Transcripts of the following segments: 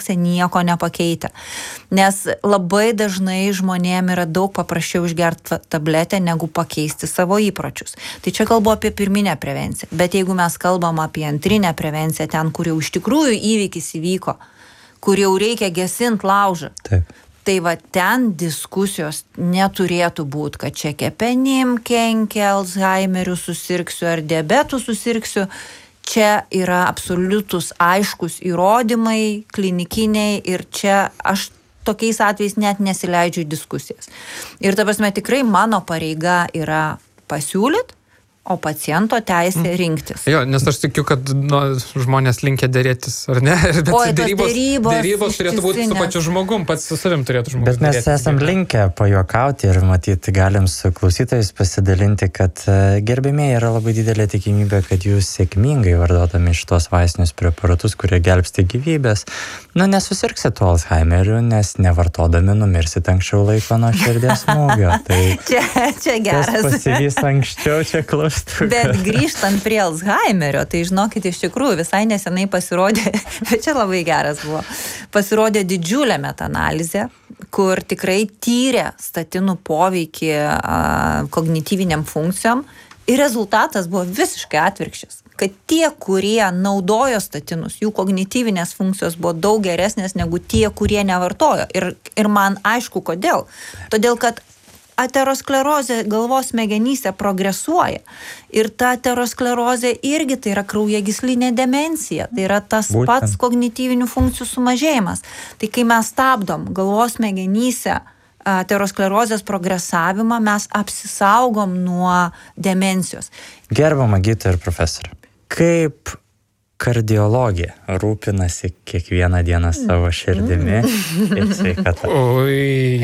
situaciją nieko nepakeitę. Nes labai dažnai žmonėm yra daug paprasčiau išgerti tabletę, negu pakeisti savo įpročius. Tai čia kalbu apie pirminę prevenciją. Bet jeigu mes kalbam apie antrinę prevenciją, ten, kur jau iš tikrųjų įvykis įvyko, kur jau reikia gesinti laužą. Taip. Tai va ten diskusijos neturėtų būti, kad čia kepenim kenkia, Alzheimeriu susirgsiu ar diabetu susirgsiu. Čia yra absoliutus aiškus įrodymai, klinikiniai ir čia aš tokiais atvejais net nesileidžiu į diskusijas. Ir ta prasme tikrai mano pareiga yra pasiūlyti, o paciento teisė rinktis. Jo, nes aš tikiu, kad žmonės linkia dėrėtis, ar ne? Bet dėrybos turėtų būti su pačiu žmogum, pats su savim turėtų žmogus. Bet mes esam linkę pajuokauti ir matyti, galim su klausytojais pasidalinti, kad gerbėmėjai yra labai didelė tikimybė, kad jūs sėkmingai vartodami šitos vaistinius preparatus, kurie gelbsti gyvybės, nesusirgsit tuo Alzheimeriu, nes nevartodami numirsit anksčiau laiko nuo širdies smūgio. Tai čia geras. Kas pasivys anksčiau, čia klaus. Bet grįžtant prie Alzheimerio, tai žinokit, iš tikrųjų visai nesenai pasirodė, bet čia labai geras buvo, pasirodė didžiulė metaanalizė, kur tikrai tyrė statinų poveikį kognityviniam funkcijom ir rezultatas buvo visiškai atvirkščias. Kad tie, kurie naudojo statinus, jų kognityvinės funkcijos buvo daug geresnės negu tie, kurie nevartojo. Ir man aišku, kodėl. Todėl, kad aterosklerozė galvos smegenyse progresuoja. Ir ta aterosklerozė irgi tai yra kraujagyslinė demencija. Tai yra tas pats kognityvinių funkcijų sumažėjimas. Tai kai mes stabdom galvos smegenyse aterosklerozės progresavimą, mes apsisaugom nuo demencijos. Gerbiama gydytoja ir profesorė, kaip kardiologija rūpinasi kiekvieną dieną savo širdimi ir sveikata? Oi.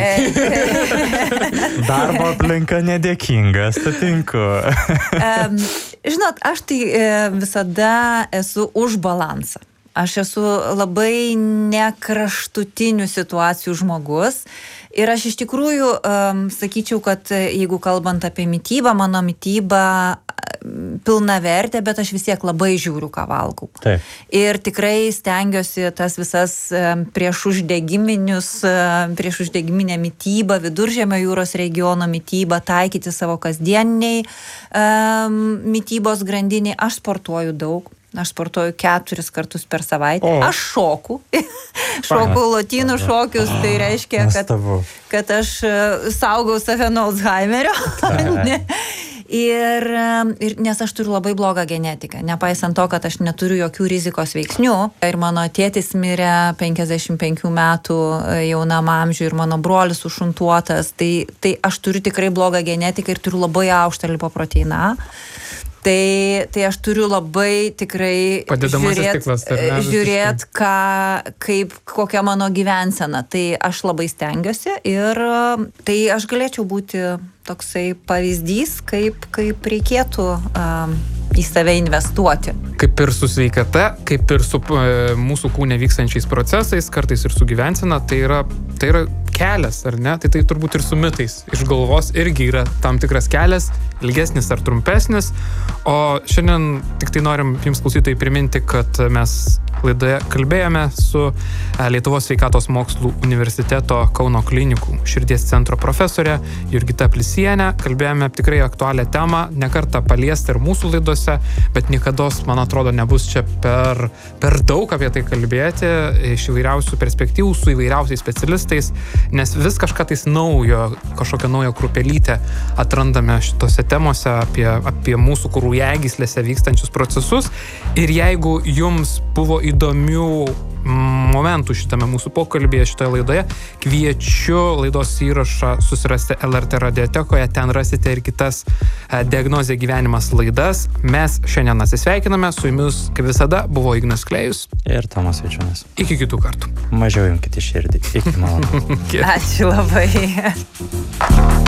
Darbo aplinka nedėkinga, sutinku. Žinot, aš tai visada esu už balansą. Aš esu labai nekraštutinių situacijų žmogus. Ir aš iš tikrųjų sakyčiau, kad jeigu kalbant apie mitybą, mano mityba pilna vertė, bet aš vis tiek labai žiūriu, ką valgau. Taip. Ir tikrai stengiuosi tas visas priešuždegiminę mitybą, Viduržemio jūros regiono mitybą taikyti savo kasdieniniai mitybos grandiniai. Aš sportuoju daug. Aš sportuoju 4 kartus per savaitę. Aš šoku. Šoku lotynų šokius, tai reiškia, kad aš saugau save nuo Alzheimerio. Ir nes aš turiu labai blogą genetiką, nepaisant to, kad aš neturiu jokių rizikos veiksnių. Ir mano tėtis mirė 55 metų jaunam amžiui ir mano brolis užšuntuotas. Tai aš turiu tikrai blogą genetiką ir turiu labai aukštą lipoproteiną. Tai aš turiu labai tikrai žiūrėt, kokia mano gyvensena. Tai aš labai stengiuosi ir tai aš galėčiau būti toksai pavyzdys, kaip reikėtų į save investuoti. Kaip ir su sveikata, kaip ir su mūsų kūne vykstančiais procesais, kartais ir su gyvensena, tai yra kelias, ar ne? Tai turbūt ir su mitais. Iš galvos irgi yra tam tikras kelias, ilgesnis ar trumpesnis. O šiandien tik tai norim jums klausytojai priminti, kad mes laidoje kalbėjome su Lietuvos sveikatos mokslų universiteto Kauno klinikų širdies centro profesorė Jurgita Plisienė. Kalbėjome tikrai aktualią temą, ne kartą paliestą ir mūsų laidose, bet niekados, man atrodo, nebus čia per daug apie tai kalbėti iš įvairiausių perspektyvų su įvairiausiais specialistais, nes vis kažką tais naujo, kažkokią naują krupelytę atrandame šitose temose apie mūsų kraujagyslėse vykstančius procesus. Ir jeigu jums buvo įdomių momentų šitame mūsų pokalbėje, šitoje laidoje, kviečiu laidos įrašą susirasti LRT radiotekoje, ten rasite ir kitas Diagnozė gyvenimas laidas. Mes šiandien atsisveikiname, su jumis kaip visada buvo Ignas Klėjus ir Tomas Vaičiūnas. Iki kitų kartų. Mažiau imkite širdį. Iki malonaus. Ačiū labai.